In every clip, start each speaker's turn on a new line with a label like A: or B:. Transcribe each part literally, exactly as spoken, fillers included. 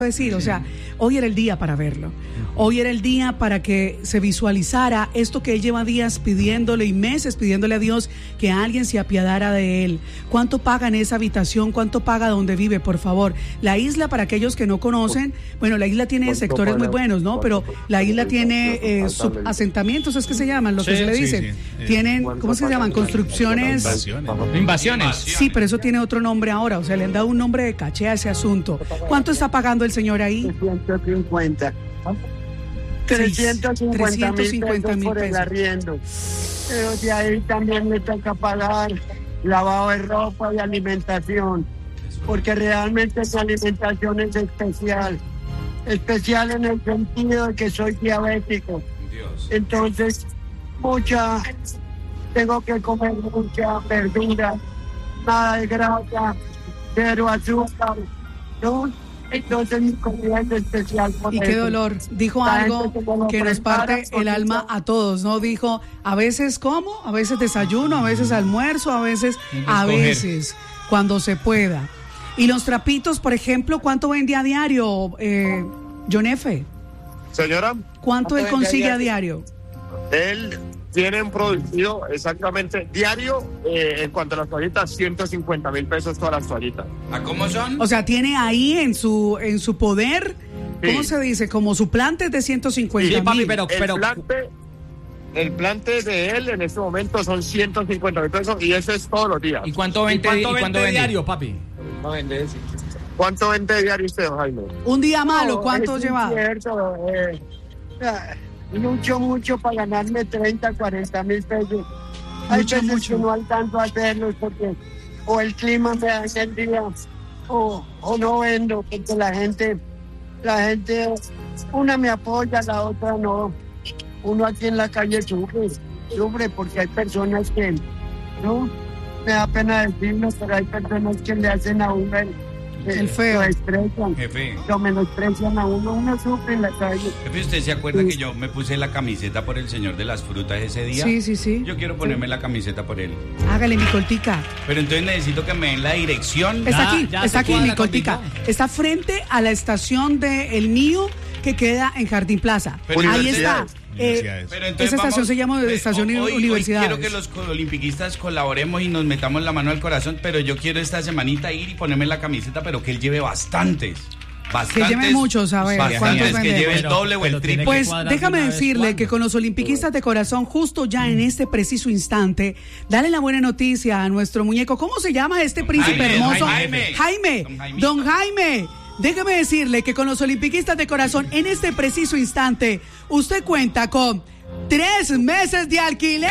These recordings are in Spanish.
A: decir, o sea, hoy era el día para verlo. Hoy era el día para que se visualizara esto que él lleva días pidiéndole y meses pidiéndole a Dios, que alguien se apiadara de él. ¿Cuánto paga en esa habitación? ¿Cuánto paga donde vive? Por favor. La isla, para aquellos que no conocen, bueno, la isla tiene sectores muy buenos, ¿no? Pero la isla tiene eh, asentamientos, ¿es que se llaman? Lo que sí, se le dice. Sí, sí. Tienen, ¿cómo se llaman? Construcciones.
B: Invasiones. Invasiones.
A: Sí, pero eso tiene otro nombre ahora, o sea, le han dado un nombre de caché a ese asunto. ¿Cuánto está pagando el señor ahí?
C: trescientos cincuenta. trescientos cincuenta mil pesos por el arriendo. Pero de ahí también le toca pagar lavado de ropa y alimentación, porque realmente esa alimentación es especial. Especial en el sentido de que soy diabético. Entonces, mucha, tengo que comer mucha verdura, nada de grasa, cero azúcar, ¿no? Entonces mi comida es especial.
A: Y qué dolor. Dijo algo que nos parte el alma a todos, ¿no? Dijo, a veces como, a veces desayuno, a veces almuerzo, a veces, a veces, cuando se pueda. Y los trapitos, por ejemplo, ¿cuánto vende a diario, eh, John F?
D: Señora.
A: ¿Cuánto él consigue a diario?
D: Él tiene un producido exactamente diario, eh, en cuanto a las toallitas, ciento cincuenta mil pesos todas las toallitas.
B: ¿A cómo son?
A: O sea, tiene ahí en su en su poder, ¿cómo
D: Sí.
A: se dice? Como su plante de ciento cincuenta mil.
B: Sí, papi, pero,
D: El
B: pero
D: plante, el plante de él en este momento son ciento cincuenta mil pesos y eso es todos los días.
B: ¿y cuánto vende,
E: ¿Y cuánto
B: y cuánto
E: vende
B: vende?
E: diario, papi?
D: ¿Cuánto vende diario usted, don Jaime?
A: Un día malo,
C: No,
A: ¿cuánto
C: es
A: lleva?
C: incierto, eh, ah, lucho mucho para ganarme treinta, cuarenta mil pesos. Hay
A: Mucho,
C: veces
A: mucho.
C: que no alcanzo a hacerlo porque o el clima me daña el día o, o no vendo, porque la gente, la gente, una me apoya, la otra no. Uno aquí en la calle sufre, sufre porque hay personas que, no, me da pena decirlo, pero hay personas que le hacen a uno el,
A: El feo.
C: Lo desprecian,
B: Jefe,
C: lo menosprecian a uno, uno sufre en la calle.
B: jefe, ¿usted se acuerda que yo me puse la camiseta por el señor de las frutas ese día?
A: Sí, sí, sí.
B: Yo quiero ponerme la camiseta por él.
A: Hágale, mi coltica.
B: Pero entonces necesito que me den la dirección.
A: Está
E: Ya,
A: aquí,
E: ya
A: está
E: se
A: aquí,
E: cuadra
A: mi coltica.
E: contigo.
A: Está frente a la estación de El Mío, que queda en Jardín Plaza.
B: Pero
A: Ahí está.
D: universidades.
A: Eh,
B: Pero entonces
A: esa estación
B: vamos-
A: se llama
B: eh,
A: Estación
B: hoy- hoy
A: Universidades.
B: quiero que los olimpiquistas colaboremos y nos metamos la mano al corazón, pero yo quiero esta semanita ir y ponerme la camiseta, pero que él lleve bastantes. Bastantes.
A: Que lleve muchos, a ver,
B: bastantes,
A: ¿cuántos
B: que
A: vendemos?
B: lleve el
E: Pero-
B: doble o
E: pero
B: el
E: tiene
B: triple.
A: Pues
E: cuadrar de
A: déjame
E: una vez
A: decirle
E: cuándo.
A: que con los olimpiquistas de corazón, justo ya en este preciso instante, dale la buena noticia a nuestro muñeco. ¿Cómo se llama este príncipe
B: Jaime,
A: hermoso?
B: Jaime.
A: Jaime.
B: Don Jaime.
A: Don Jaime. Déjeme decirle que con los olimpiquistas de corazón, en este preciso instante, usted cuenta con tres meses de alquiler.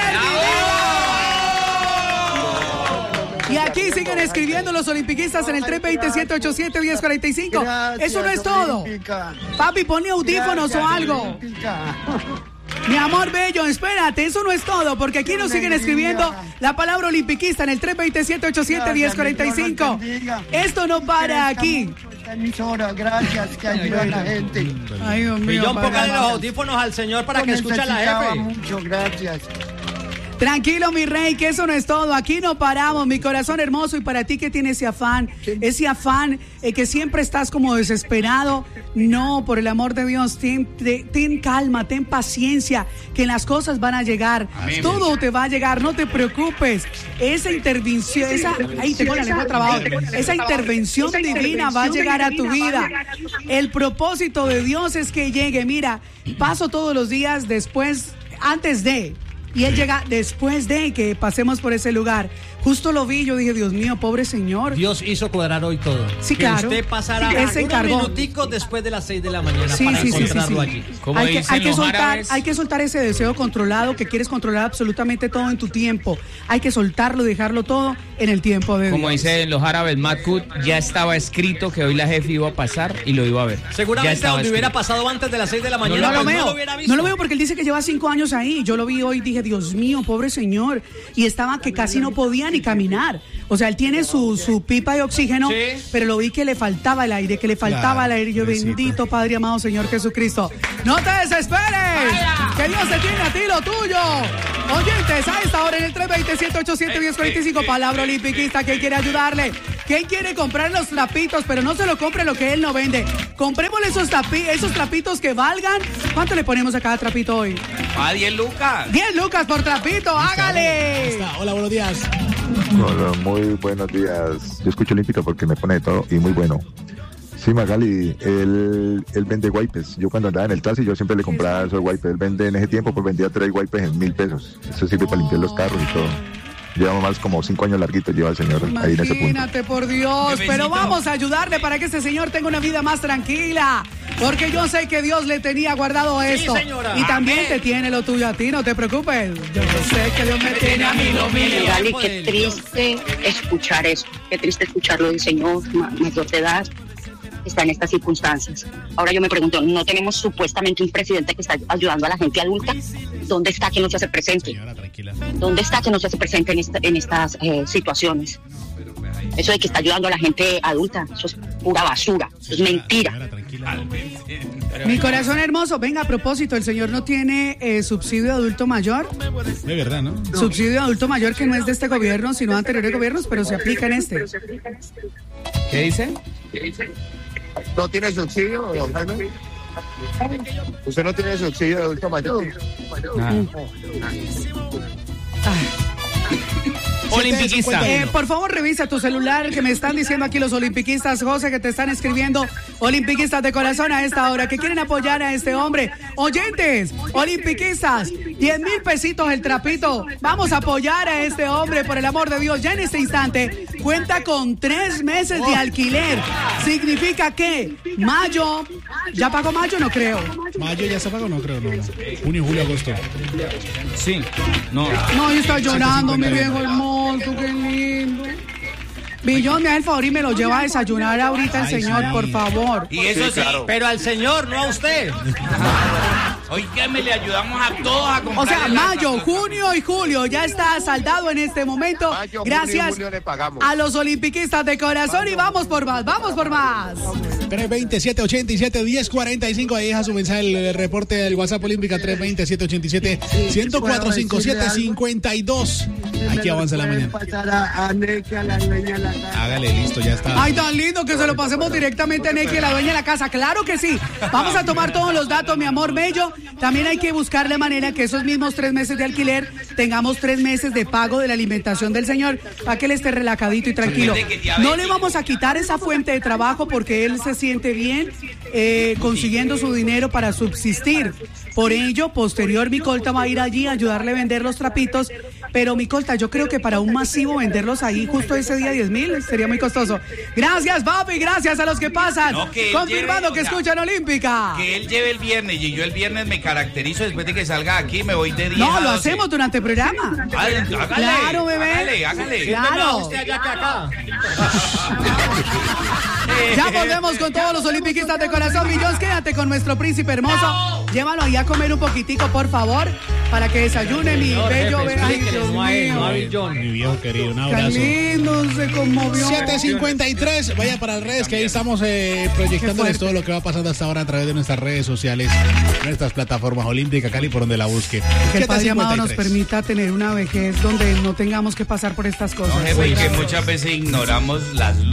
A: Y aquí siguen escribiendo los olimpiquistas en el tres dos cero, siete ocho siete, uno cero cuatro cinco.
C: Gracias,
A: Eso no es todo.
C: Olímpica.
A: Papi, ponle audífonos
C: Gracias,
A: o algo.
C: Olímpica.
A: Mi amor bello, espérate, eso no es todo, porque aquí nos siguen escribiendo la palabra olimpiquista en el tres dos cero, siete ocho siete, uno cero cuatro cinco. Esto no para aquí.
C: Esta emisora, gracias, que ayuda a la gente.
A: Ay, Dios mío.
E: Millón, póngale
A: padre.
E: los audífonos al señor para
C: Lo
E: que escuche a la
C: necesitaba
E: jefe.
C: mucho, gracias.
A: Tranquilo, mi rey, que eso no es todo. Aquí no paramos, mi corazón hermoso. Y para ti que tienes ese afán, ese afán eh, que siempre estás como desesperado, no, por el amor de Dios, ten, te- ten calma, ten paciencia, que las cosas van a llegar.
B: Amén.
A: Todo te va a llegar, no te preocupes. Esa intervención, esa, ahí tengo la lengua trabada. Esa intervención divina va a llegar a tu vida. El propósito de Dios es que llegue. Mira, paso todos los días después, antes de. Y él llega después de que pasemos por ese lugar. Justo lo vi, yo dije, Dios mío, pobre señor.
E: Dios hizo cuadrar hoy todo.
A: Sí,
E: que
A: claro.
E: usted pasara
A: Sí, él se
E: unos
A: encargó.
E: minuticos después de las seis de la mañana
A: Sí,
E: para
A: sí, sí, sí,
E: encontrarlo
A: sí.
E: allí.
B: Como
A: Hay que,
B: dicen
A: hay que
B: los
A: soltar,
B: árabes.
A: hay que soltar ese deseo controlado que quieres controlar absolutamente todo en tu tiempo. Hay que soltarlo, dejarlo todo en el tiempo de
F: Como
A: Dios.
F: dicen los árabes, Makut, ya estaba escrito que hoy la jefe iba a pasar y lo iba a ver. Ya
E: Seguramente
F: estaba
E: donde hubiera
F: escrito.
E: pasado antes de las seis de la
A: No,
E: mañana,
A: no lo
E: pues
A: veo,
E: no lo hubiera visto.
A: no lo veo porque él dice que lleva cinco años ahí. Yo lo vi hoy y dije, Dios mío, pobre señor. Y estaba que casi no podía ni caminar. O sea, él tiene su, su pipa de oxígeno,
E: Sí.
A: pero lo vi que le faltaba el aire, que le faltaba
G: Claro,
A: el aire. Yo,
G: pobrecito.
A: bendito Padre amado Señor Jesucristo. ¡No te desesperes! ¡Que Dios te tiene a ti lo tuyo! Oyentes, a esta hora en el tres veinte, ciento ochenta y siete, diez cuarenta y cinco, palabra olimpiquista, ¿quién quiere ayudarle? ¿Quién quiere comprar los trapitos? Pero no se lo compre lo que él no vende. Comprémosle esos, trapi- esos trapitos que valgan. ¿Cuánto le ponemos a cada trapito hoy?
B: A diez lucas.
A: diez lucas por trapito, hágale.
G: Está. Hola, buenos días.
H: Hola, muy buenos días. Yo escucho Olímpica porque me pone de todo y muy bueno. Sí, Magali, él, él vende wipes. Yo cuando andaba en el taxi, yo siempre le compraba esos wipes. Él vende en ese tiempo, pues vendía tres wipes en mil pesos. Eso sirve para limpiar los carros y todo. Llevamos más como cinco años larguitos, lleva el señor ahí en ese punto.
A: Imagínate, por Dios.
B: Bebecito.
A: Pero vamos a ayudarle para que este señor tenga una vida más tranquila. Porque yo sé que Dios le tenía guardado esto.
E: señora.
A: Y también
B: Amén.
A: te tiene lo tuyo a ti, no te preocupes. Yo sé que Dios me tiene a mí lo mío.
I: Gali, qué triste escuchar eso, qué triste escucharlo del señor ma- mayor de edad, que está en estas circunstancias. Ahora yo me pregunto, ¿no tenemos supuestamente un presidente que está ayudando a la gente adulta? ¿Dónde está que no se hace presente?
G: Señora, tranquila.
I: ¿Dónde está que no se hace presente en, esta- en estas eh, situaciones? Eso de que está ayudando a la gente adulta, eso es pura basura, eso es mentira.
G: Señora, tranquila.
A: Mi corazón hermoso, venga, a propósito, el señor no tiene eh, subsidio de adulto mayor.
G: De verdad, ¿no?
A: Subsidio de adulto mayor que no es de este gobierno, sino de anteriores gobiernos, pero se aplica en este.
F: ¿Qué dice?
D: ¿No tiene subsidio, don Jaime? ¿Usted no tiene subsidio de adulto mayor?
F: Ah. Olimpiquista.
A: Eh, por favor, revisa tu celular, que me están diciendo aquí los olimpiquistas, José, que te están escribiendo, olimpiquistas de corazón a esta hora, que quieren apoyar a este hombre. Oyentes, olimpiquistas, diez mil pesitos el trapito. Vamos a apoyar a este hombre, por el amor de Dios. Ya en este instante cuenta con tres meses de alquiler. Significa que mayo, ¿ya pagó mayo? No creo.
G: Mayo ya se pagó, no creo, no. Junio, julio, agosto.
F: Sí. No.
A: No, yo estoy llorando, mi
G: ciento cincuenta
A: viejo hermoso, qué lindo. Billón, me da el favor y me lo lleva a desayunar ahorita el
G: Ay,
A: señor,
G: sí.
A: por favor.
B: Y eso sí,
D: claro.
E: Pero al señor, no a usted.
B: oígame, le ayudamos a todos a
A: O
B: comprar.
A: sea, mayo, junio y julio ya está saldado en este momento.
D: Mayo, junio y
A: Gracias
D: julio le pagamos.
A: a los olimpiquistas de corazón y vamos por más, vamos por más.
G: tres veinte, siete ochenta y siete, diez cuarenta y cinco. Ahí deja su mensaje, el, el reporte del WhatsApp Olímpica. Tres veinte, siete ochenta y siete, uno cuatro cinco siete, cincuenta y dos. Aquí avanza la mañana.
C: Pasar a, a Neque, a la dueña de la casa.
G: Hágale, listo, ya está.
A: Ay, tan lindo que se lo pasemos directamente a Neki, la dueña de la casa. Claro que sí. Vamos a tomar todos los datos, mi amor bello. También hay que buscar de manera que esos mismos tres meses de alquiler tengamos tres meses de pago de la alimentación del señor para que él esté relajadito y tranquilo. No le vamos a quitar esa fuente de trabajo porque él se siente bien eh, consiguiendo su dinero para subsistir. Por ello, posterior, mi colta va a ir allí a ayudarle a vender los trapitos. Pero mi colta, yo creo que para un masivo venderlos ahí justo ese día diez mil sería muy costoso. Gracias, papi, gracias a los que pasan.
B: No, que él
A: confirmando
B: lleve,
A: que
B: o sea,
A: escuchan Olímpica.
B: Que él lleve el viernes y yo el viernes me caracterizo después de que salga aquí, me voy de diez
A: No,
B: a
A: lo
B: doce.
A: hacemos durante el programa.
B: Hágale, hágale,
A: Claro, bebé.
B: Hágale, hágale.
A: Claro.
E: Usted allá que acá.
A: Ya volvemos con todos los olimpiquistas de corazón. Millos, quédate con nuestro príncipe hermoso. Llévalo ahí a comer un poquitico, por favor, para que desayune mi
E: Señor,
A: bello.
E: jefe,
A: Ay,
E: explíquele,
A: Dios
E: no a él, no a
A: mío.
E: Bill John.
G: Mi viejo querido, un
A: Qué
G: abrazo.
A: lindo, se conmovió.
G: siete cincuenta y tres, vaya para las redes que ahí estamos eh, proyectándoles
A: fuerte.
G: todo lo que va pasando hasta ahora a través de nuestras redes sociales, nuestras plataformas Olímpica Cali, por donde la busque.
A: Que el Padre amado nos
G: siete cincuenta y tres.
A: permita tener una vejez donde no tengamos que pasar por estas cosas.
B: No, jefe, y que muchas veces ignoramos las